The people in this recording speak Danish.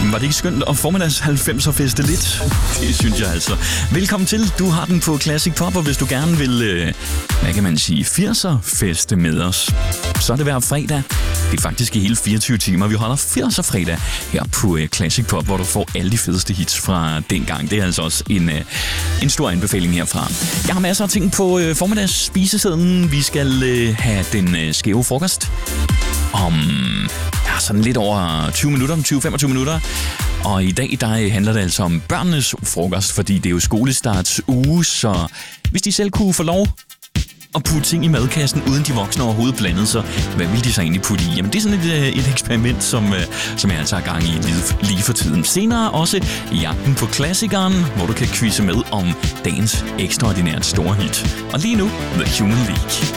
Var det ikke skønt at formiddags 90'er feste lidt? Det synes jeg altså. Velkommen til. Du har den på Classic Pop, og hvis du gerne vil, hvad kan man sige, 80'er feste med os, så er det hver fredag. Det er faktisk i hele 24 timer. Vi holder 80'er fredag her på Classic Pop, hvor du får alle de fedeste hits fra dengang. Det er altså også en stor anbefaling herfra. Jeg har masser af ting på formiddags spisesedlen. Vi skal have den skæve frokost om sådan lidt over 20 minutter, 20-25 minutter. Og i dag, der handler det altså om børnenes frokost, fordi det er jo skolestarts uge, så hvis de selv kunne få lov at putte ting i madkassen, uden de voksne overhovedet blandede sig, hvad vil de så egentlig putte i? Jamen, det er sådan et eksperiment, som jeg altså har gang i lige for tiden. Senere også jagten på klassikeren, hvor du kan quizze med om dagens ekstraordinært store hit. Og lige nu, The Human League.